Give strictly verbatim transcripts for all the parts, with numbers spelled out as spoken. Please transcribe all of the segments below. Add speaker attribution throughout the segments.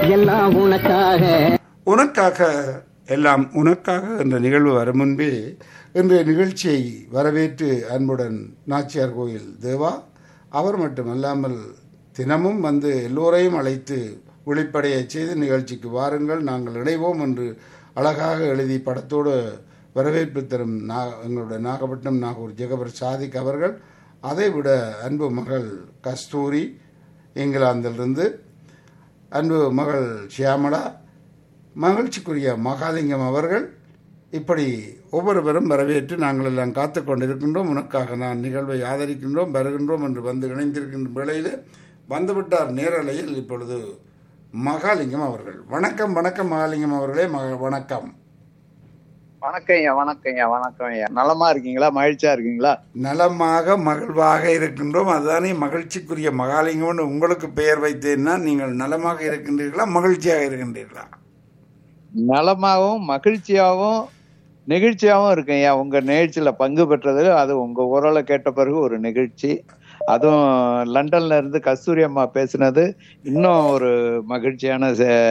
Speaker 1: எல்லாம் உனக்காக
Speaker 2: உனக்காக எல்லாம் உனக்காக என்ற நிகழ்வு வரும் முன்பே இன்றைய நிகழ்ச்சியை வரவேற்று அன்புடன் நாச்சியார் கோயில் தேவா அவர் மட்டுமல்லாமல் தினமும் வந்து எல்லோரையும் அழைத்து விழிப்படைய செய்து நிகழ்ச்சிக்கு வாருங்கள் நாங்கள் இணைவோம் என்று அழகாக எழுதி படத்தோடு வரவேற்பு தரும் நா எங்களுடைய நாகப்பட்டினம் நாகூர் ஜெகபர் சாதிக் அவர்கள், அதைவிட அன்பு மகள் கஸ்தூரி இங்கிலாந்திலிருந்து, அன்பு மகள் ஷியாமலா, மகிழ்ச்சிக்குரிய மகாலிங்கம் அவர்கள், இப்படி ஒவ்வொருவரும் வரவேற்று நாங்கள் எல்லாம் காத்து கொண்டிருக்கின்றோம். உனக்காக நான் நிகழ்வை ஆதரிக்கின்றோம் வருகின்றோம் என்று வந்து இணைந்திருக்கின்ற வேளையில் வந்துவிட்டார் நேரலையில் இப்பொழுது மகாலிங்கம் அவர்கள். வணக்கம் வணக்கம் மகாலிங்கம் அவர்களே. மக வணக்கம்.
Speaker 3: வணக்கம் ஐயா. வணக்கம் ஐயா. வணக்கம் ஐயா. நலமா இருக்கீங்களா? மகிழ்ச்சியா இருக்கீங்களா?
Speaker 2: நலமாக மகிழ்வாக இருக்கின்றோம். அதுதானே மகிழ்ச்சிக்குரிய மகாலிங்கம்னு உங்களுக்கு பெயர் வைத்தேன்னா நீங்கள் நலமாக இருக்கின்றீர்களா மகிழ்ச்சியாக இருக்கின்றீர்களா?
Speaker 3: நலமாகவும் மகிழ்ச்சியாகவும் நெகிழ்ச்சியாகவும் இருக்கேன் ஐயா. உங்க நிகழ்ச்சியில பங்கு பெற்றது அது உங்க குரலை கேட்ட பிறகு ஒரு நிகழ்ச்சி. அதுவும் லண்டன்ல இருந்து கஸ்தூரி அம்மா பேசினது இன்னும் ஒரு மகிழ்ச்சியான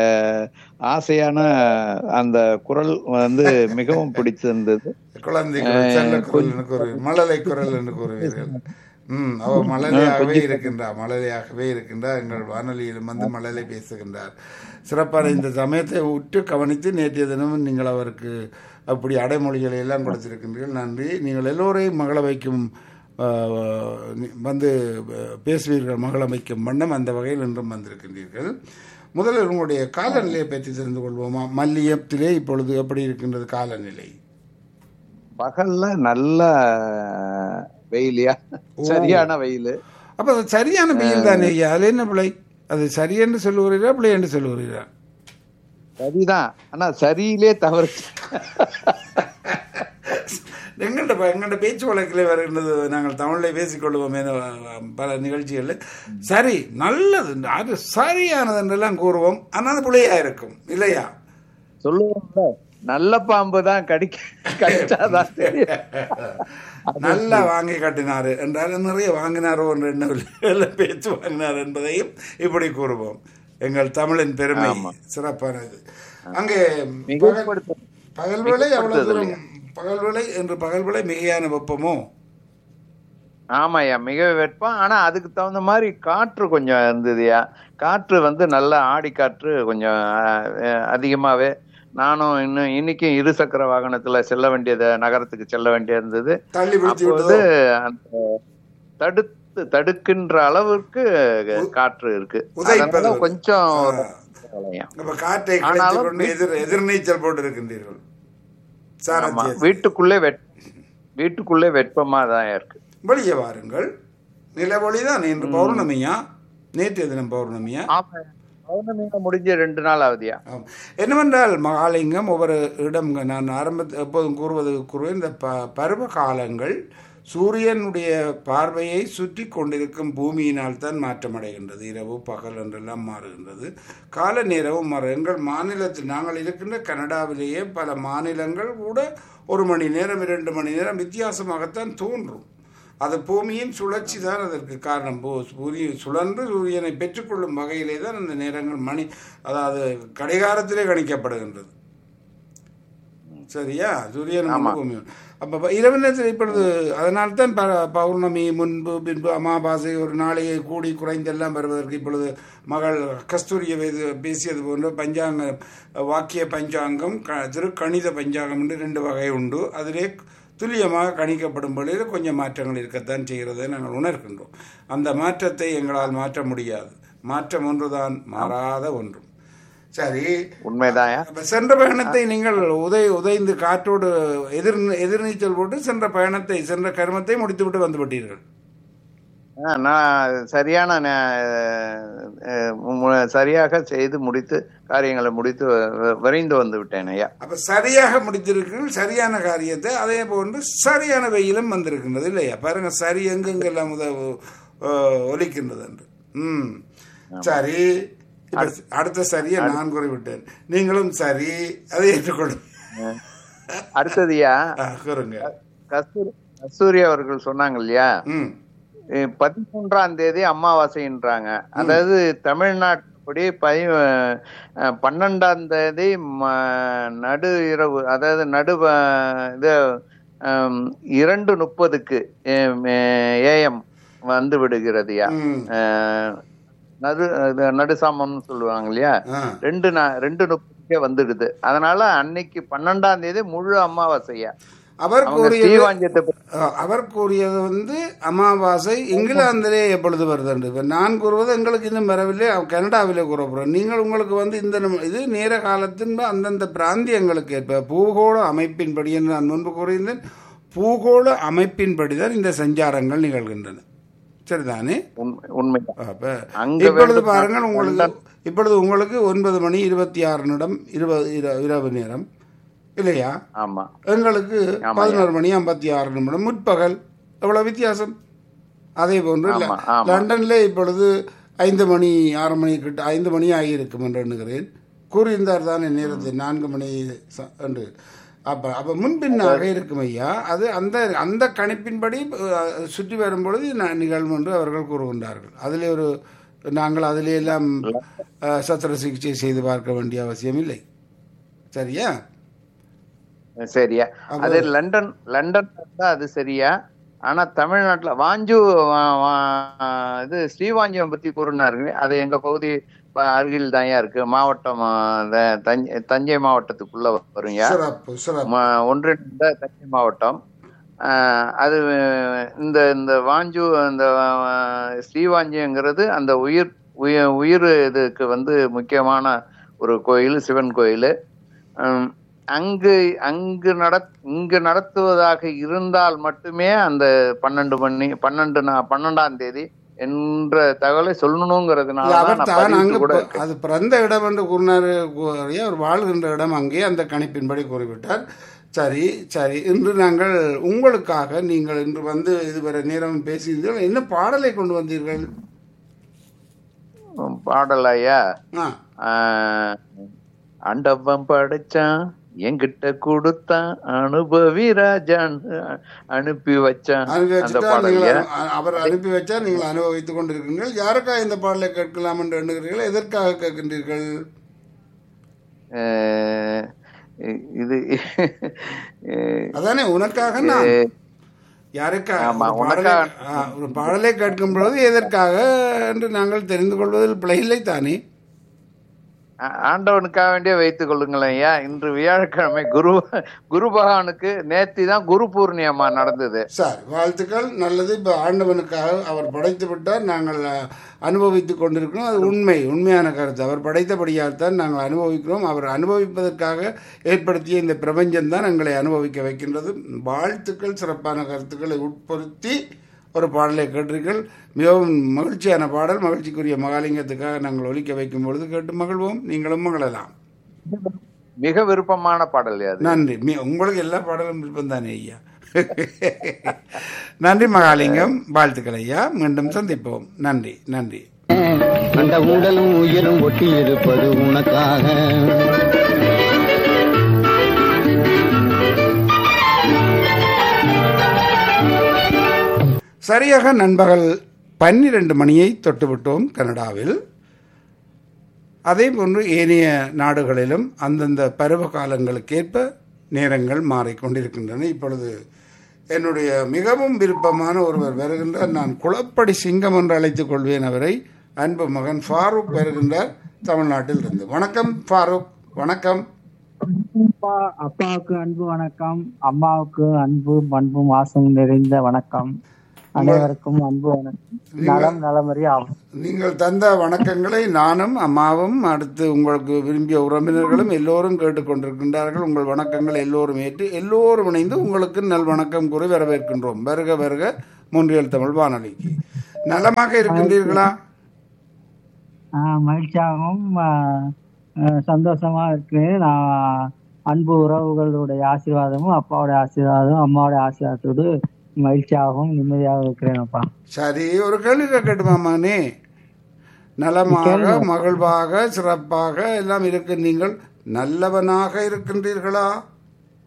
Speaker 3: ஆசையான அந்த குரல் வந்து மிகவும் பிடிச்சிருந்தது.
Speaker 2: குழந்தை குரல், மழலை குரல் என்று கூறுவீர்கள். ம் அவர் மழலையாகவே இருக்கின்றார், மழலையாகவே இருக்கின்றார். எங்கள் வானொலியிலும் வந்து மழலை பேசுகின்றார். சிறப்பான இந்த சமயத்தை உற்று கவனித்து நேற்றைய தினமும் நீங்கள் அவருக்கு அப்படி அடைமொழிகளை எல்லாம் கொடுத்திருக்கின்றீர்கள். நன்றி. நீங்கள் எல்லோரையும் மகள வைக்கும் வந்து பேசுவீர்கள், மகள வைக்கும் வண்ணம் அந்த வகையில் இன்றும் வந்திருக்கின்றீர்கள். முதலில் உங்களுடைய காலநிலையை பற்றி தெரிந்து கொள்வோமா? மல்லியத்திலே இப்பொழுது எப்படி இருக்கின்றது காலநிலை?
Speaker 3: பகல்ல நல்ல வெயிலியா, சரியான வெயில்.
Speaker 2: அப்ப அது சரியான வெயில் தானே ஐயா? அது என்ன பிள்ளை? அது சரி என்று சொல்லுகிறீரா பிள்ளை என்று சொல்லுகிறீரா?
Speaker 3: சரிதான், ஆனா சரியிலே தவறு.
Speaker 2: எங்கள்ட எங்கள்ட பேச்சு வழக்கிலே வருகின்றது. நாங்கள் தமிழில் பேசிக்கொள்வோமே பல நிகழ்ச்சிகளில். சரி நல்லது அது சரியானது என்றெல்லாம் கூறுவோம். ஆனால் அது பிள்ளையா இருக்கும் இல்லையா?
Speaker 3: சொல்லுவோம் நல்ல பாம்பு தான் கடிக்க கடிச்சாதான்
Speaker 2: நல்லா வாங்கி கட்டினாரு என்றால் நிறைய வாங்கினாரோ என்று என்ன பேச்சு வாங்கினார் என்பதையும் இப்படி கூறுவோம். எங்கள் தமிழின் பெருமை சிறப்பானது. அங்கே பகல் வேளை அவ்வளவு தூரம் பகல் வேளை என்று பகல் வேளை மிகையான வெப்பமோ?
Speaker 3: ஆமாய்யா, மிக வெப்பம். ஆனா அதுக்கு தகுந்த மாதிரி காற்று கொஞ்சம் இருந்ததுயா. காற்று வந்து நல்ல ஆடி காற்று கொஞ்சம் அதிகமாவே. நானும் இன்னும் இன்னைக்கும் இருசக்கர வாகனத்துல செல்ல வேண்டியது, நகரத்துக்கு செல்ல வேண்டிய இருந்தது. அப்போது அந்த தடுத்து தடுக்கின்ற அளவுக்கு காற்று இருக்கு. கொஞ்சம்
Speaker 2: எதிர்நீச்சல் போட்டு இருக்கின்றீர்கள்.
Speaker 3: வீட்டுக்குள்ளே வீட்டுக்குள்ளே வெப்பமா தான் இருக்கு.
Speaker 2: வெளியே வாருங்கள். நிலவொளிதான். இன்று பௌர்ணமியா? நேற்றைய தினம் பௌர்ணமியா?
Speaker 3: முடிஞ்ச ரெண்டு நாள் ஆகுதியா?
Speaker 2: என்னவென்றால் மகாலிங்கம் ஒவ்வொரு இடம் நான் ஆரம்ப எப்போதும் கூறுவது கூறுவேன். இந்த ப பருவ காலங்கள் சூரியனுடைய பார்வையை சுற்றி கொண்டிருக்கும் பூமியினால் தான் மாற்றமடைகின்றது. இரவு பகல் என்றெல்லாம் மாறுகின்றது. கால நேரமும் மாறு. எங்கள் மாநிலத்தில் நாங்கள் இருக்கின்ற கனடாவிலேயே பல மாநிலங்கள் கூட ஒரு மணி நேரம் இரண்டு மணி நேரம் வித்தியாசமாகத்தான் தோன்றும். அது பூமியின் சுழற்சி தான் அதற்கு காரணம். சூரிய சுழன்று சூரியனை பெற்றுக்கொள்ளும் வகையிலே தான் அந்த நேரங்கள் மணி அதாவது கடிகாரத்திலே கணிக்கப்படுகின்றது. சரியா? சூரியன் பூமி. அப்போ இரவு நேரத்தில் இப்பொழுது அதனால்தான் ப பௌர்ணமி முன்பு பின்பு அமாவாசை ஒரு நாளையை கூடி குறைந்தெல்லாம் வருவதற்கு இப்பொழுது மகள் கஸ்தூரிய பேசியது போன்ற பஞ்சாங்க வாக்கிய பஞ்சாங்கம் க திருக்கணித பஞ்சாங்கம் என்று ரெண்டு வகை உண்டு. அதிலே துல்லியமாக கணிக்கப்படும் பொழுது கொஞ்சம் மாற்றங்கள் இருக்கத்தான் செய்கிறதை நாங்கள் உணர்கின்றோம். அந்த மாற்றத்தை எங்களால் மாற்ற முடியாது. மாற்றம் ஒன்றுதான், மாறாத ஒன்றும். சரி,
Speaker 3: உண்மைதான்.
Speaker 2: சென்ற பயணத்தை நீங்கள் உதை உதைந்து காற்றோடு எதிர் எதிர்நீச்சல் போட்டு சென்ற பயணத்தை சென்ற கர்மத்தை முடித்துவிட்டு வந்து விட்டீர்கள்.
Speaker 3: நான் சரியான சரியாக செய்து முடித்து காரியங்களை முடித்து விரைந்து வந்து விட்டேன் ஐயா.
Speaker 2: அப்ப சரியாக முடித்திருக்கிறீர்கள் சரியான காரியத்தை. அதே போன்று சரியான வெயிலும் வந்திருக்கின்றது இல்லையா? பாருங்க, சரி எங்கெங்கெல்லாம் ஒலிக்கின்றது என்று. ம் சரி, அடுத்த சரியை நான் கூறிவிட்டேன், நீங்களும் சரி, அதை ஏற்றுக்கொள்ள.
Speaker 3: அடுத்ததுயா கஸ்தூரி கஸ்தூரி அவர்கள் சொன்னாங்க இல்லையா, பதிமூன்றாம் தேதி அமாவாசைன்றாங்க. அதாவது தமிழ்நாட்டை படி பை அஹ், பன்னெண்டாம் தேதி ம- நடு இரவு, அதாவது நடு அஹ், இது அம், இரண்டு முப்பதுக்கு ஏஎம் வந்து விடுகிறதுயா.
Speaker 2: ம்.
Speaker 3: அஹ், நடு இது நடுசாமம்னு சொல்லுவாங்க இல்லையா,
Speaker 2: ஆ.
Speaker 3: ரெண்டு நா- ரெண்டு முப்பதுக்கே வந்துடுது. அதனால அன்னைக்கு பன்னெண்டாம் தேதி முழு அமாவாசையா.
Speaker 2: அவர்
Speaker 3: அவங்க
Speaker 2: கூறியது
Speaker 3: ஸ்ரீவாஞ்சியத்தை பத்தி-
Speaker 2: அஹ், அவர் கூறியது வந்து அமாவாசை இங்கிலாந்திலே எப்பொழுது வருது. இப்போ நான் கூறுவது எங்களுக்கு இன்னும் வரவில்லை, அவ- கனடாவிலே கூறப்படுறோம். நீங்கள் உங்களுக்கு வந்து இந்த நம்ம- இது நேர காலத்தின் அந்தந்த பிராந்தியங்களுக்கு ஏற்ப பூகோள அமைப்பின்படி என்று நான் முன்பு கூறியிருந்தேன். பூகோள அமைப்பின்படி தான் இந்த சஞ்சாரங்கள் நிகழ்கின்றன. சரிதானே?
Speaker 3: உண்மை உண்மைதான்.
Speaker 2: அப்ப
Speaker 3: அங்க
Speaker 2: இப்பொழுது
Speaker 3: வேண்டும்
Speaker 2: பாருங்கள், உங்களுக்கு
Speaker 3: லண்டன்.
Speaker 2: இப்பொழுது உங்களுக்கு ஒன்பது மணி இருபத்தி ஆறு நிமிடம் இருபது இர- இரவு நேரம் இல்லையா?
Speaker 3: ஆமா
Speaker 2: எங்களுக்கு
Speaker 3: ஆமாய்யா.
Speaker 2: பதினோரு மணி ஐம்பத்தி ஆறு நிமிடம் முற்பகல். எவ்வளவு வித்தியாசம்! அதே போன்று
Speaker 3: ஆமா,
Speaker 2: ல-
Speaker 3: ஆமா.
Speaker 2: லண்டன்ல இப்பொழுது ஐந்து மணி ஆறு மணி கிட்ட ஐந்து மணி ஆகியிருக்கும் என்று எண்ணுகிறேன். கூறியிருந்தார் தான் நேரத்தை நான்கு மணி ச- என்று. அப்ப அப்ப முன்பின்னாக இருக்கும் ஐயா. அது அந்த அந்த கணிப்பின்படி அஹ், சுற்றி வரும்பொழுது ந- நிகழ்வு என்று அவர்கள் கூறுகின்றார்கள். அதிலே ஒரு நாங்கள் அதிலே எல்லாம் அஹ், சத்திர சிகிச்சை செய்து பார்க்க வேண்டிய அவசியம் இல்லை. சரியா?
Speaker 3: சரியா.
Speaker 2: அப்ப-
Speaker 3: அது லண்டன் லண்டன் தான் அது சரியா. ஆனா தமிழ்நாட்டுல வாஞ்சு வா- வா- இது ஸ்ரீவாஞ்சியம் பத்தி கூறினாருங்க. அது எங்க பகுதி ப- அருகில் தான் இருக்கு. மாவட்டம் அஹ், த- தஞ்சை தஞ்சை மாவட்டத்துக்குள்ள வருங்க.
Speaker 2: சிறப்பு சிறப்பு.
Speaker 3: ம- ஒன்றிணைந்த தஞ்சை மாவட்டம். அஹ், அது இந்த இந்த வாஞ்சு அந்த அஹ், ஸ்ரீவாஞ்சியங்கிறது அந்த உயிர் உயிர் உயிர் இதுக்கு வந்து முக்கியமான ஒரு கோயில், சிவன் கோயில். உம், அங்கு அங்கு நட இங்கு நடத்துவதாக இருந்தால் மட்டுமே அந்த பன்னெண்டு மணி பன்னெண்டு நா- பன்னெண்டாம் தேதி என்ற தகவலை சொல்லணுங்கிறதுனால
Speaker 2: இல்ல,
Speaker 3: தான்
Speaker 2: அவர்
Speaker 3: நான்
Speaker 2: தான்
Speaker 3: பதிவிட்டு
Speaker 2: அங்கு
Speaker 3: கூட
Speaker 2: ப-
Speaker 3: இருக்கேன்.
Speaker 2: அது பிறந்த இடம் என்று கூறினார். கூறிய அவர் வாழ்கின்ற இடம் அங்கே அந்த கணிப்பின்படி கூறிவிட்டார். சரி சரி. இன்று நாங்கள் உங்களுக்காக, நீங்கள் இன்று வந்து இதுவரை நேரம் பேசியிருந்தீர்கள், என்ன பாடலை கொண்டு வந்தீர்கள்?
Speaker 3: உம், பாடலையா?
Speaker 2: ஆ,
Speaker 3: ஆஹ், ஆண்டவன் படைச்சான், என்கிட்ட கொடுத்தான், அனுபவி ராஜான் அனுப்பி வச்சான்.
Speaker 2: அனுப்பி
Speaker 3: அந்த
Speaker 2: வச்சுட்டா
Speaker 3: பாடலையா?
Speaker 2: நீங்கள் அ- அவர் அனுப்பி வச்சார், நீங்கள் அனுபவித்துக் கொண்டிருக்கிறீர்கள். யாருக்காக இந்த பாடலை கேட்கலாம் என்று எண்ணுகிறீர்கள்? எதற்காக கேட்கின்றீர்கள்?
Speaker 3: அஹ், இது அஹ்,
Speaker 2: அதானே உனக்காக நான் யாருக்காக
Speaker 3: ஆமா,
Speaker 2: ஒரு பாடலை-
Speaker 3: உனக்காக.
Speaker 2: ஆ, ஒரு பாடலை கேட்கும் பொழுது எதற்காக என்று நாங்கள் தெரிந்து கொள்வதில் பிழையில்லை தானே?
Speaker 3: ஆ- ஆண்டவனுக்காக வேண்டிய வைத்துக் கொள்ளுங்களேன் ஐயா. இன்று வியாழக்கிழமை குரு குரு பகவானுக்கு நேத்தி தான் குரு பூர்ணியமா நடந்தது.
Speaker 2: சார், வாழ்த்துக்கள். நல்லது. இப்போ ஆண்டவனுக்காக அவர் படைத்து விட்டார், நாங்கள் அஹ், அனுபவித்துக் கொண்டிருக்கிறோம். அது உண்மை, உண்மையான கருத்து. அவர் படைத்தபடியால் தான் நாங்கள் அனுபவிக்கிறோம். அவர் அனுபவிப்பதற்காக ஏற்படுத்திய இந்த பிரபஞ்சம் தான் எங்களை அனுபவிக்க வைக்கின்றது. வாழ்த்துக்கள். சிறப்பான கருத்துக்களை உட்படுத்தி ஒரு பாடலை கேட்டீர்கள். மிகவும் மகிழ்ச்சியான பாடல். மகிழ்ச்சிக்குரிய மகாலிங்கத்துக்காக நாங்கள் ஒலிக்க வைக்கும் பொழுது கேட்டு மகிழ்வோம். நீங்களும் மகிழலாம்.
Speaker 3: மிக விருப்பமான பாடல் அது.
Speaker 2: நன்றி. மி- உங்களுக்கு எல்லா பாடலும் விருப்பம் தானே ஐயா. நன்றி மகாலிங்கம். வாழ்த்துக்கள் ஐயா. மீண்டும் சந்திப்போம். நன்றி நன்றி.
Speaker 1: அந்த உடலும் உயிரும் ஒட்டி இருப்பது உனக்காக.
Speaker 2: சரியாக நண்பகல் பன்னிரண்டு மணியை தொட்டுவிட்டோம் கனடாவில். அதே போன்று ஏனைய நாடுகளிலும் அந்தந்த பருவ காலங்களுக்கேற்ப நேரங்கள் மாறிக்கொண்டிருக்கின்றன. இப்பொழுது என்னுடைய மிகவும் விருப்பமான ஒருவர் வருகின்றார். நான் குளப்படி சிங்கம் என்று அழைத்துக் கொள்வேன் அவரை. அன்பு மகன் ஃபாரூக் வருகின்றார் தமிழ்நாட்டில் இருந்து. வணக்கம் ஃபாரூக். வணக்கம்.
Speaker 4: அப்பா அப்பாவுக்கு அன்பு வணக்கம், அம்மாவுக்கு அன்பு பண்பும் வாசம் நிறைந்த வணக்கம். அனைவருக்கும் அன்பு வணக்கம். நலம் நலமறி ஆகும்.
Speaker 2: நீங்கள் தந்த வணக்கங்களை நானும் அம்மாவும் அடுத்து உங்களுக்கு விரும்பிய உறவினர்களும் எல்லோரும் கேட்டுக்கொண்டிருக்கின்றார்கள். உங்கள் வணக்கங்கள் எல்லோரும் ஏற்று எல்லோரும் இணைந்து உங்களுக்கு நல் வணக்கம் கூறி வரவேற்கின்றோம். வருக வருக மூன்றியல் தமிழ் வானொலிக்கு. நலமாக இருக்கின்றீர்களா?
Speaker 4: ஆஹ் மகிழ்ச்சியாகவும் ஆஹ் ஆஹ் சந்தோஷமா இருக்கு. நான் அன்பு உறவுகளுடைய ஆசீர்வாதமும் அப்பாவுடைய ஆசீர்வாதமும் அம்மாவுடைய ஆசீர்வாதத்தோடு மகிழ்ச்சியாகவும் நிம்மதியாக இருக்கிறேன் அப்பா.
Speaker 2: சரி, ஒரு கேள்வி கேட்கட்டுமாமானே? நலமாக மகிழ்வாக சிறப்பாக எல்லாம் இருக்கு. நீங்கள் நல்லவனாக இருக்கின்றீர்களா?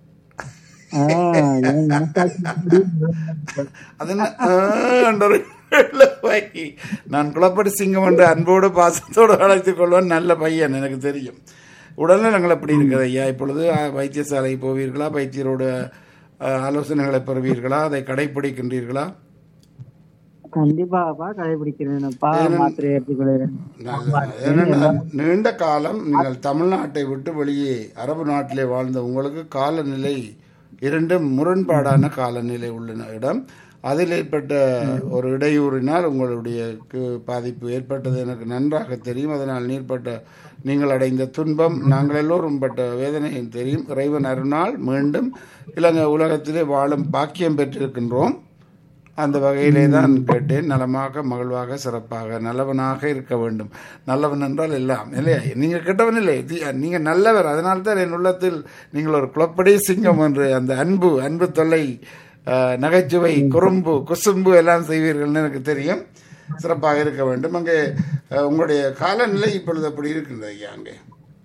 Speaker 4: ஆஹ் என் மனசாட்சி
Speaker 2: அது என்ன? ஆ, என்ற ஒரு வெள்ளை நான் குளப்படி சிங்கம் என்று அன்போடு பாசத்தோடு அழைத்துக் கொள்வேன். நல்ல பையன், எனக்கு தெரியும். உடல்நலங்கள் எப்படி இருக்கிறது ஐயா? இப்பொழுது வைத்தியசாலை போவீர்களா? வைத்தியரோட ஆலோசனைகளை பெறுவீர்களா? அதை கடைபிடிக்கின்றீர்களா?
Speaker 4: கண்டிப்பாப்பா கடைபிடிக்கிறேன்ப்பா, மாத்திரை எடுத்துக்கொள்கிறேன்.
Speaker 2: நீண்ட காலம் நீங்கள் தமிழ்நாட்டை விட்டு வெளியே அரபு நாட்டிலே வாழ்ந்த உங்களுக்கு காலநிலை இரண்டும் முரண்பாடான காலநிலை உள்ள இடம். அதில் ஏற்பட்ட ஒரு இடையூறினால் உங்களுடைய பாதிப்பு ஏற்பட்டது எனக்கு நன்றாக தெரியும். அதனால் நீர்பட்ட நீங்கள் அடைந்த துன்பம் நாங்கள் எல்லோரும் பட்ட வேதனையும் தெரியும். இறைவன் அருளால் மீண்டும் இலங்கை உலகத்திலே வாழும் பாக்கியம் பெற்றிருக்கின்றோம். அந்த வகையிலே தான் கேட்டேன். நலமாக மகிழ்வாக சிறப்பாக நல்லவனாக இருக்க வேண்டும். நல்லவன் என்றால் எல்லாம் இல்லையா? நீங்கள் கெட்டவன் இல்லை, நீங்கள் நல்லவர். அதனால்தான் என் உள்ளத்தில் நீங்கள் ஒரு குளப்படி சிங்கம் என்று அந்த அன்பு அன்பு தொல்லை நகைச்சுவை குறும்பு குசும்பு எல்லாம் செய்வீர்கள்னு எனக்கு தெரியும். சிறப்பாக இருக்க வேண்டும். அங்கே உங்களுடைய காலநிலை இப்பொழுது அப்படி இருக்கின்றது ஐயா? அங்கே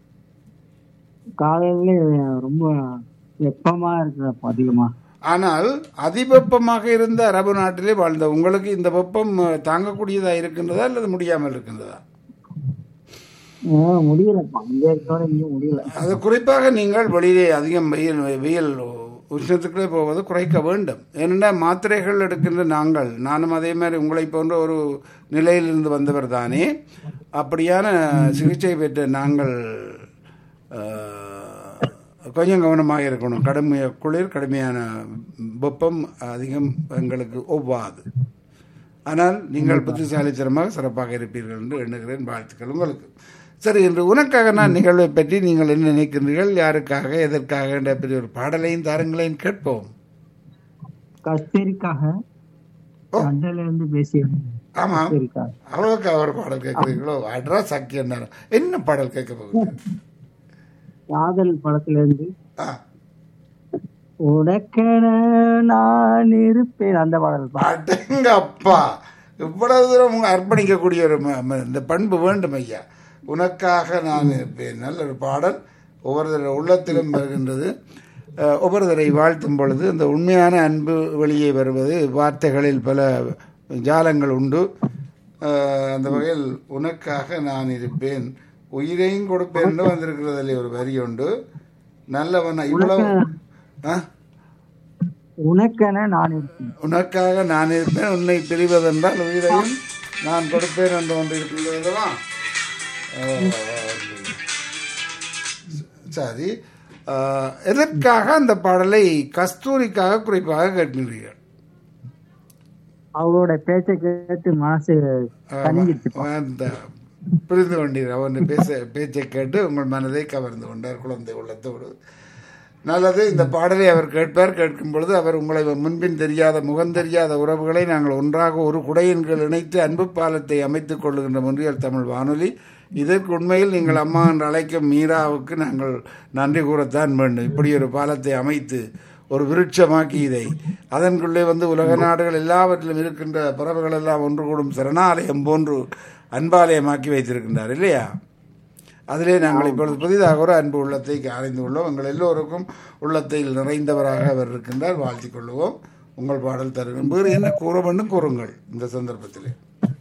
Speaker 4: காலநிலை ரொம்ப வெப்பமா இருக்கிற அதிகமா.
Speaker 2: ஆனால் அதிவெப்பமாக இருந்த அரபு நாட்டிலே வாழ்ந்த உங்களுக்கு இந்த வெப்பம் தாங்கக்கூடியதா இருக்கின்றதா அல்லது முடியாமல் இருக்கின்றதா?
Speaker 4: முடியலப்பா, முடியல.
Speaker 2: அது குறிப்பாக நீங்கள் வெளியே அதிகம் வெயில் வெயில் உஷ்ணத்துக்குள்ளே போவது குறைக்க வேண்டும். ஏனென்றால் மாத்திரைகள் எடுக்கின்ற நாங்கள், நானும் அதே மாதிரி உங்களை போன்ற ஒரு நிலையிலிருந்து வந்தவர் தானே. அப்படியான சிகிச்சை பெற்ற நாங்கள் கொஞ்சம் கவனமாக இருக்கணும். கடுமைய குளிர் கடுமையான வெப்பம் அதிகம் எங்களுக்கு ஒவ்வாது. ஆனால் நீங்கள் புத்திசாலித்தனமாக சிறப்பாக இருப்பீர்கள் என்று எண்ணுகிறேன். வாழ்த்துக்கள் உங்களுக்கு. சரி, இன்று உனக்காக நான் நிகழ்வை பற்றி நீங்கள் என்ன நினைக்கின்றீர்கள்? யாருக்காக, எதற்காக என்ற பெரிய ஒரு பாடலையும் தாருங்களையும் கேட்போம்.
Speaker 4: கஸ்தூரிக்காக பேசிய
Speaker 2: ஆமா, அவ்வளவுக்கு அவர் பாடல் கேட்கிறீர்களோ? அட்ரா சக்தி என்ன பாடல் கேட்க போகுது?
Speaker 4: காதல் படத்திலிருந்து உனக்கென நான் இருப்பேன் அந்த பாடல்.
Speaker 2: பாட்டுங்க அப்பா, இவ்வளவு தூரம் அர்ப்பணிக்கக்கூடிய ஒரு இந்த பண்பு வேண்டும் ஐயா. உனக்காக நான் இருப்பேன். நல்ல ஒரு பாடல். ஒவ்வொருத்தர உள்ளத்திலும் வருகின்றது. ஒவ்வொருத்தரை வாழ்த்தும் பொழுது அந்த உண்மையான அன்பு வெளியே வருவது. வார்த்தைகளில் பல ஜாலங்கள் உண்டு. அந்த வகையில் உனக்காக நான் இருப்பேன், உயிரையும் கொடுப்பேன் என்று வந்திருக்கிறதில் ஒரு வரி உண்டு. நல்லவன் இவ்வளவு
Speaker 4: உனக்கென நான் இருப்பேன்,
Speaker 2: உனக்காக நான் இருப்பேன், உன்னை பிரிவதென்றால் உயிரையும் நான் கொடுப்பேன் என்று ஒன்று இருக்கின்றதா? சரி, எதற்காக அந்த பாடலை கஸ்தூரிக்காக குறிப்பாக கேட்கிறீர்கள்?
Speaker 4: அவரோட பேச்சை கேட்டு மனசு
Speaker 2: புரிந்து கொண்டீர்கள். அவன் பேச பேச்சை கேட்டு உங்கள் மனதை கவர்ந்து கொண்டார் குழந்தை உள்ளத்தோடு. நல்லது. இந்த பாடலை அவர் கேட்பார். கேட்கும் பொழுது அவர் உங்களை முன்பின் தெரியாத முகம் தெரியாத உறவுகளை நாங்கள் ஒன்றாக ஒரு குடையின் கீழ் இணைத்து அன்பு பாலத்தை அமைத்துக் கொள்ளுகின்ற முன்றியல் தமிழ் வானொலி. இதற்கு உண்மையில் நீங்கள் அம்மா என்று அழைக்கும் மீராவுக்கு நாங்கள் நன்றி கூறத்தான் வேண்டும். இப்படி ஒரு பாலத்தை அமைத்து ஒரு விருட்சமாக்கி இதை அதன்குள்ளே வந்து உலக நாடுகள் எல்லாவற்றிலும் இருக்கின்ற பறவைகள் எல்லாம் ஒன்று கூடும் சரணாலயம் போன்று அன்பாலயமாக்கி வைத்திருக்கின்றார் இல்லையா? அதிலே நாங்கள் இப்பொழுது புதிதாக ஒரு அன்பு உள்ளத்தை அறிந்து கொள்வோம். எங்கள் எல்லோருக்கும் உள்ளத்தில் நிறைந்தவராக அவர் இருக்கின்றார். வாழ்த்திக் கொள்வோம். உங்கள் பாடல் தருகிறோம். வேறு என்ன கூற வேண்டும் கூறுங்கள் இந்த சந்தர்ப்பத்திலே.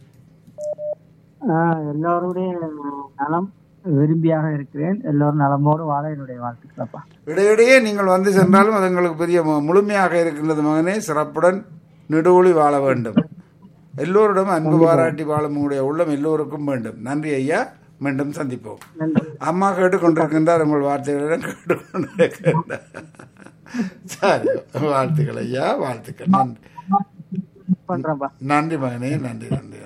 Speaker 4: எல்லோருடைய நலம் விரும்பியாக இருக்கிறேன். எல்லோரும் நலமோடு வாழ என்னுடைய வாழ்த்துக்களப்பா.
Speaker 2: இடையிடையே நீங்கள் வந்து சென்றாலும் அது எங்களுக்கு பெரிய முழுமையாக இருக்கின்றது மகனே. சிறப்புடன் நெடுவொளி வாழ வேண்டும். எல்லோரிடம் அன்பு பாராட்டி வாழும் உங்களுடைய உள்ளம் எல்லோருக்கும் வேண்டும். நன்றி ஐயா. மீண்டும் சந்திப்போம். அம்மா கேட்டுக்கொண்டிருக்கின்றார். உங்கள் வார்த்தைகளிடம் கேட்டுக்கொண்டிருக்கின்றார். சரி, வாழ்த்துக்கள் ஐயா, வாழ்த்துக்கள். நன்றி நன்றி மகனே, நன்றி நன்றி.